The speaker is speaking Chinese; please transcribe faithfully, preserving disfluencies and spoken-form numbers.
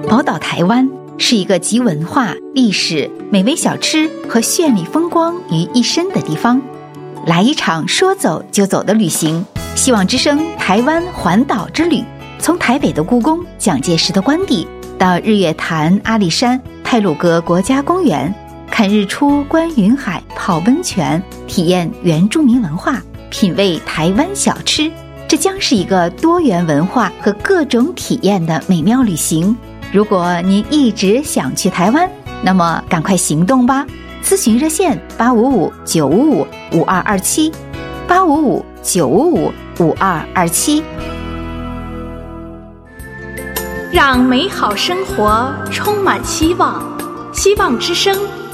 宝岛台湾是一个集文化、历史、美味小吃和绚丽风光于一身的地方。来一场说走就走的旅行，希望之声台湾环岛之旅，从台北的故宫、蒋介石的官邸，到日月潭、阿里山、太鲁阁国家公园，看日出、观云海、泡温泉，体验原住民文化，品味台湾小吃。这将是一个多元文化和各种体验的美妙旅行。如果您一直想去台湾，那么赶快行动吧！咨询热线八五五九五五五二二七，八五五九五五五二二七。 让美好生活充满希望，希望之声